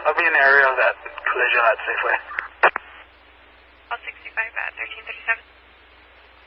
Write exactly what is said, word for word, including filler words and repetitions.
I'll be in the area of that collision at Safeway.